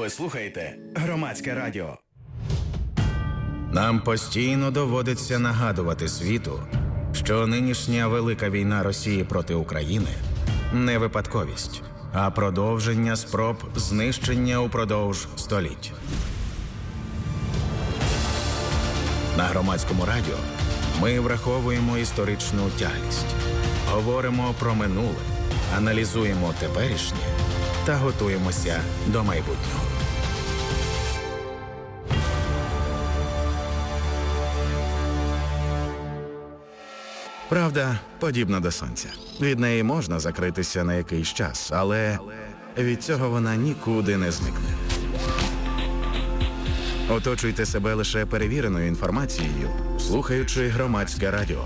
Ви слухаєте Громадське радіо. Нам постійно доводиться нагадувати світу, що нинішня велика війна Росії проти України не випадковість, а продовження спроб знищення упродовж століть. На Громадському радіо ми враховуємо історичну тяглість, говоримо про минуле, аналізуємо теперішнє та готуємося до майбутнього. Правда подібна до сонця. Від неї можна закритися на якийсь час, але від цього вона нікуди не зникне. Оточуйте себе лише перевіреною інформацією, слухаючи Громадське радіо.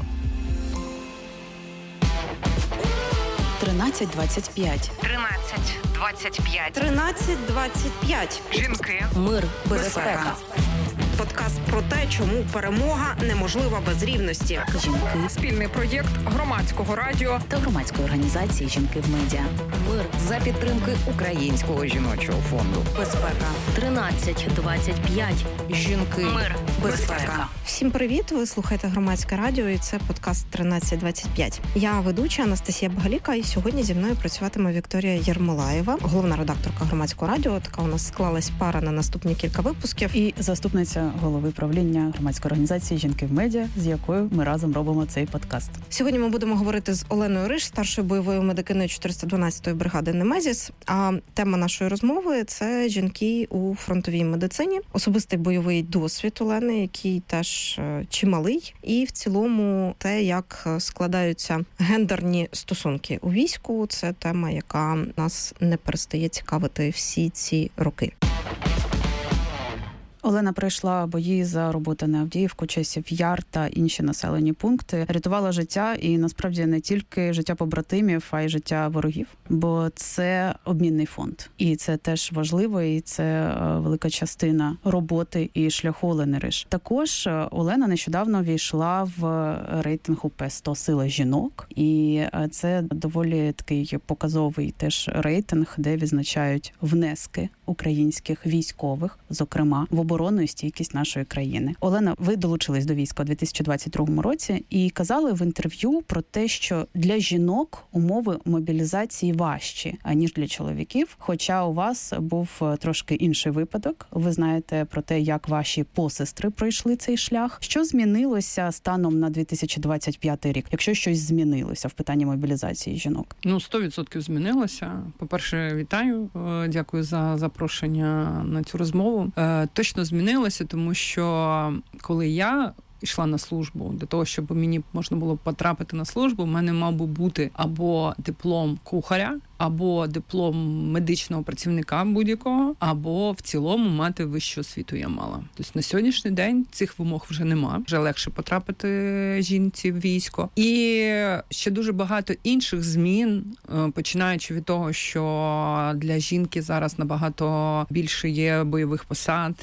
1325. 1325. 1325. Жінки. Мир. Безпека. Подкаст про те, чому перемога неможлива без рівності. Жінки. Спільний проєкт Громадського радіо Та громадської організації «Жінки в медіа». Мир. За підтримки Українського жіночого фонду. Безпека. 1325. Жінки. Мир. Безпека. Всім привіт! Ви слухаєте Громадське радіо і це подкаст 1325. Я ведуча Анастасія Багаліка і сьогодні зі мною працюватиме Вікторія Єрмолаєва, головна редакторка Громадського радіо. Така у нас склалась пара на наступні кілька випусків. І заступниця голови правління громадської організації «Жінки в медіа», з якою ми разом робимо цей подкаст. Сьогодні ми будемо говорити з Оленою Риш, старшою бойовою медикиною 412-ї бригади «Немезіс». А тема нашої розмови – це жінки у фронтовій медицині, особистий бойовий досвід Олени, який теж чималий, і в цілому те, як складаються гендерні стосунки у війську. Це тема, яка нас не перестає цікавити всі ці роки. Олена пройшла бої за роботу на Авдіївку, Часів Яр та інші населені пункти. Рятувала життя і, насправді, не тільки життя побратимів, а й життя ворогів. Бо це обмінний фонд. І це теж важливо, і це велика частина роботи і шляху Олени Риш. Також Олена нещодавно війшла в рейтинг УП-100 «Сила жінок». І це доволі такий показовий теж рейтинг, де відзначають внески українських військових, зокрема, в оборону і стійкість нашої країни. Олена, ви долучились до війська у 2022 році і казали в інтерв'ю про те, що для жінок умови мобілізації важчі, аніж для чоловіків. Хоча у вас був трошки інший випадок. Ви знаєте про те, як ваші посестри пройшли цей шлях. Що змінилося станом на 2025 рік, якщо щось змінилося в питанні мобілізації жінок? 100% змінилося. По-перше, вітаю. Дякую за запрошення на цю розмову. Точно змінилося, тому що коли я йшла на службу, для того, щоб мені можна було потрапити на службу, в мене мав би бути або диплом кухаря, або диплом медичного працівника будь-якого, або в цілому мати вищу освіту я мала. Тобто на сьогоднішній день цих вимог вже нема. Вже легше потрапити жінці в військо. І ще дуже багато інших змін, починаючи від того, що для жінки зараз набагато більше є бойових посад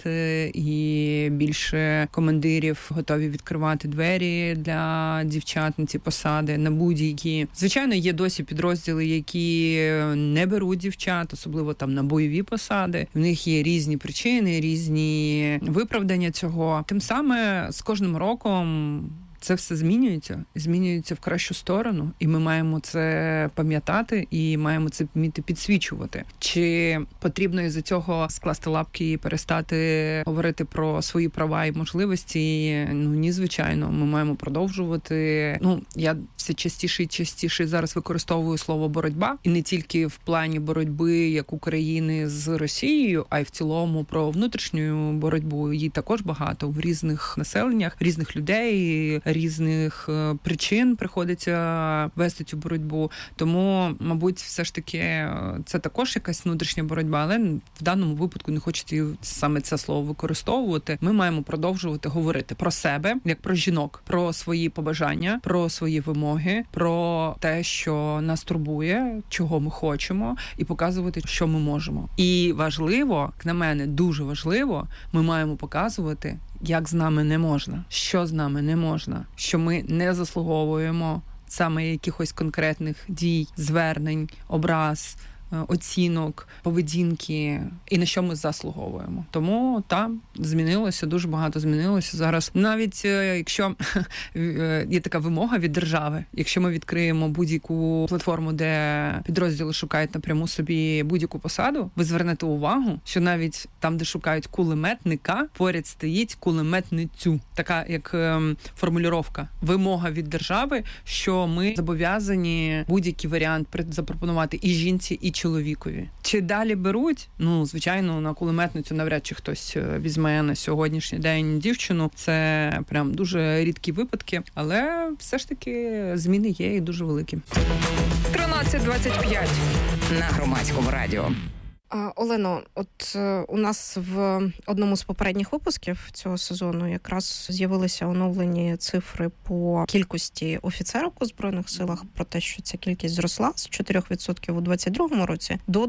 і більше командирів готові відкривати двері для дівчат на ці посади, на будь-які. Звичайно, є досі підрозділи, які не беруть дівчат, особливо там на бойові посади. В них є різні причини, різні виправдання цього. Тим саме з кожним роком це все змінюється в кращу сторону, і ми маємо це пам'ятати і маємо це вміти підсвічувати. Чи потрібно із-за цього скласти лапки і перестати говорити про свої права і можливості? Ні, звичайно, ми маємо продовжувати. Я все частіше і частіше зараз використовую слово боротьба, і не тільки в плані боротьби як України з Росією, а й в цілому про внутрішню боротьбу. Її також багато в різних населеннях, різних людей, різних причин приходиться вести цю боротьбу. Тому, мабуть, все ж таки це також якась внутрішня боротьба, але в даному випадку не хочеться саме це слово використовувати. Ми маємо продовжувати говорити про себе, як про жінок, про свої побажання, про свої вимоги, про те, що нас турбує, чого ми хочемо, і показувати, що ми можемо. І важливо, на мене, дуже важливо, ми маємо показувати, як з нами не можна, що з нами не можна, що ми не заслуговуємо саме якихось конкретних дій, звернень, образ, оцінок, поведінки і на що ми заслуговуємо. Тому там змінилося, дуже багато змінилося зараз. Навіть якщо є така вимога від держави, якщо ми відкриємо будь-яку платформу, де підрозділи шукають напряму собі будь-яку посаду, ви звернете увагу, що навіть там, де шукають кулеметника, поряд стоїть кулеметницю. Така як формулювання. Вимога від держави, що ми зобов'язані будь-який варіант запропонувати і жінці, і чоловікові. Чи далі беруть? Ну, звичайно, на кулеметницю навряд чи хтось візьме на сьогоднішній день дівчину. Це прям дуже рідкі випадки, але все ж таки зміни є і дуже великі. 13:25 на Громадському радіо. Олено, от у нас в одному з попередніх випусків цього сезону якраз з'явилися оновлені цифри по кількості офіцерів у Збройних силах, про те, що ця кількість зросла з 4% у 22-му році до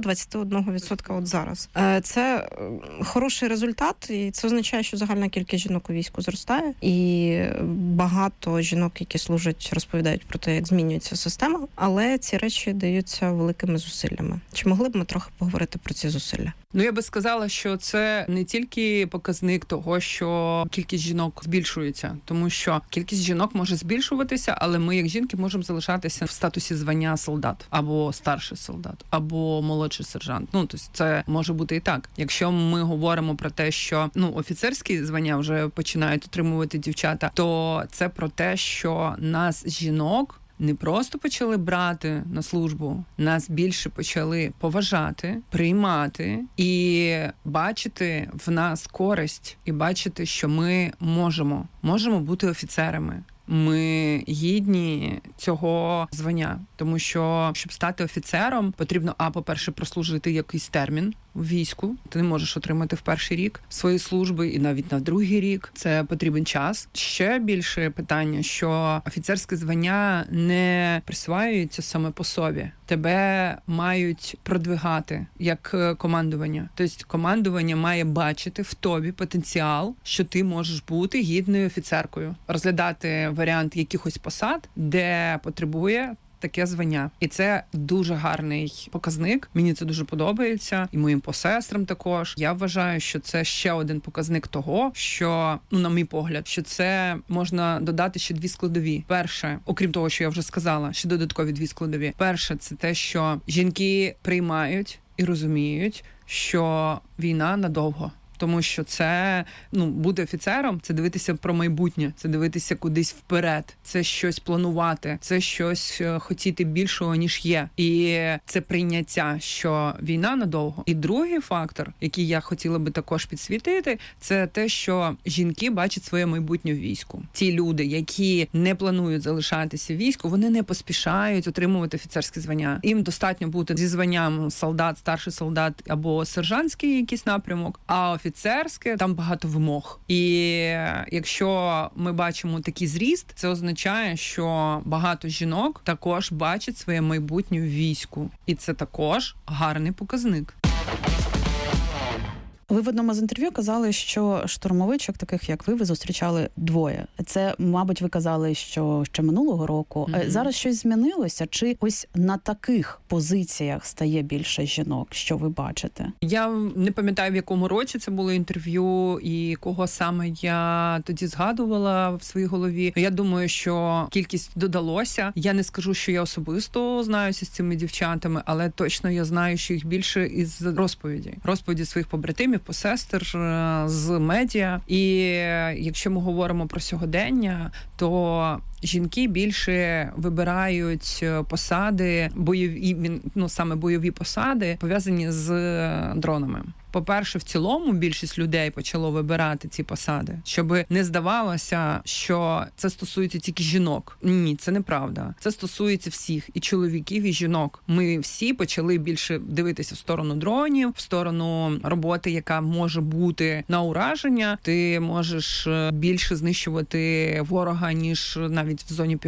21% от зараз. Це хороший результат, і це означає, що загальна кількість жінок у війську зростає, і багато жінок, які служать, розповідають про те, як змінюється система, але ці речі даються великими зусиллями. Чи могли б ми трохи поговорити про ці зусилля? Ну, я би сказала, що це не тільки показник того, що кількість жінок збільшується, тому що кількість жінок може збільшуватися, але ми, як жінки, можемо залишатися в статусі звання солдат, або старший солдат, або молодший сержант. Ну, тобто це може бути і так. Якщо ми говоримо про те, що офіцерські звання вже починають отримувати дівчата, то це про те, що нас, жінок, не просто почали брати на службу, нас більше почали поважати, приймати і бачити в нас користь, і бачити, що ми можемо бути офіцерами. Ми гідні цього звання, тому що, щоб стати офіцером, потрібно, по-перше, прослужити якийсь термін в війську. Ти не можеш отримати в перший рік своєї служби і навіть на другий рік. Це потрібен час. Ще більше питання, що офіцерське звання не присваюється саме по собі. Тебе мають продвигати як командування. Тобто командування має бачити в тобі потенціал, що ти можеш бути гідною офіцеркою. Розглядати варіант якихось посад, де потребує таке звання. І це дуже гарний показник. Мені це дуже подобається. І моїм посестрам також. Я вважаю, що це ще один показник того, що, на мій погляд, що це можна додати ще дві складові. Перше, окрім того, що я вже сказала, ще додаткові дві складові. Перше, це те, що жінки приймають і розуміють, що війна надовго. Тому що це, бути офіцером, це дивитися про майбутнє, це дивитися кудись вперед, це щось планувати, це щось хотіти більшого, ніж є. І це прийняття, що війна надовго. І другий фактор, який я хотіла би також підсвітити, це те, що жінки бачать своє майбутнє в війську. Ті люди, які не планують залишатися в війську, вони не поспішають отримувати офіцерське звання. Їм достатньо бути зі званням солдат, старший солдат або сержантський якийсь напрямок, а офіцерське, там багато вимог. І якщо ми бачимо такий зріст, це означає, що багато жінок також бачать своє майбутнє в війську. І це також гарний показник. Ви в одному з інтерв'ю казали, що штурмовичок, таких як ви зустрічали двоє. Це, мабуть, ви казали, що ще минулого року. Mm-hmm. Зараз щось змінилося? Чи ось на таких позиціях стає більше жінок? Що ви бачите? Я не пам'ятаю, в якому році це було інтерв'ю і кого саме я тоді згадувала в своїй голові. Я думаю, що кількість додалося. Я не скажу, що я особисто знаюся з цими дівчатами, але точно я знаю, що їх більше із розповіді своїх побратимів, посестер з медіа. І якщо ми говоримо про сьогодення, то жінки більше вибирають посади, саме бойові посади, пов'язані з дронами. По-перше, в цілому більшість людей почало вибирати ці посади, щоб не здавалося, що це стосується тільки жінок. Ні, це неправда. Це стосується всіх, і чоловіків, і жінок. Ми всі почали більше дивитися в сторону дронів, в сторону роботи, яка може бути на ураження. Ти можеш більше знищувати ворога, ніж навіть в зоні піхоти.